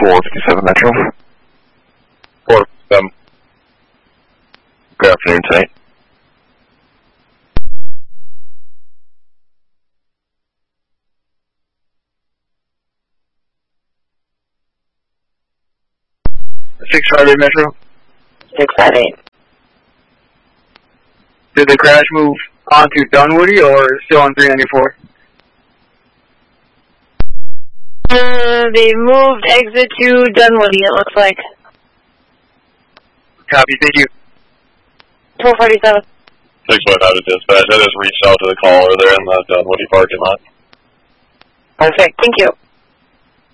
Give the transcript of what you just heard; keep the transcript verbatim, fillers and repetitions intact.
four fifty-seven Metro. four fifty-seven. Good afternoon, tonight. six five eight Metro. six five eight. Did the crash move onto Dunwoody or still on three ninety-four? Uh, they moved exit to Dunwoody, it looks like. Copy, thank you. twelve forty-seven. six one five to dispatch. I just reached out to the caller there in the Dunwoody parking lot. Perfect, thank you.